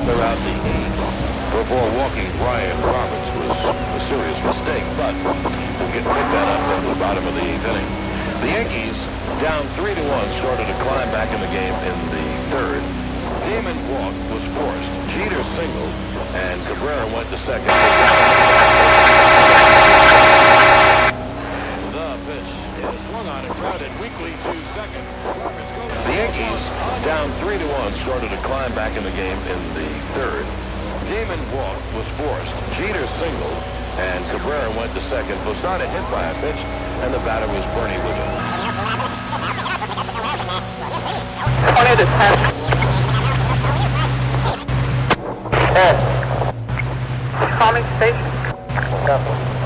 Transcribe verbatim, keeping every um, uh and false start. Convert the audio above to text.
clear out the eighth before walking Brian Roberts was a serious mistake, but we'll get pick that up at the bottom of the eighth inning. The Yankees, down three to one, started to climb back in the game in the third. Damon walk was forced. Jeter singled, and Cabrera went to second. The pitch is swung on and grounded weakly to second. The Yankees, down three to one, started to climb back in the game in the third. Damon walk was forced. Jeter singled, and Cabrera went to second. Posada hit by a pitch, and the batter was Bernie Williams. twenty to ten. Calming station.